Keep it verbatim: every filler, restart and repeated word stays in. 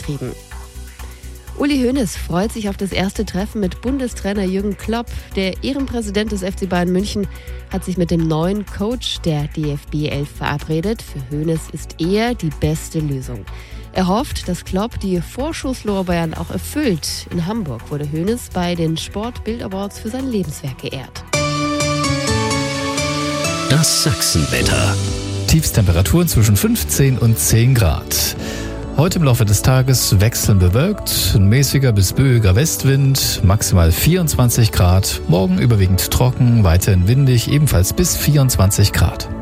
trieben. Uli Hoeneß freut sich auf das erste Treffen mit Bundestrainer Jürgen Klopp. Der Ehrenpräsident des F C Bayern München hat sich mit dem neuen Coach der D F B elf verabredet. Für Hoeneß ist er die beste Lösung. Er hofft, dass Klopp die Vorschusslorbeeren auch erfüllt. In Hamburg wurde Hoeneß bei den Sport-Bild Awards für sein Lebenswerk geehrt. Das Sachsenwetter. Tiefstemperaturen zwischen fünfzehn und zehn Grad. Heute im Laufe des Tages wechselnd bewölkt, ein mäßiger bis böiger Westwind, maximal vierundzwanzig Grad. Morgen überwiegend trocken, weiterhin windig, ebenfalls bis vierundzwanzig Grad.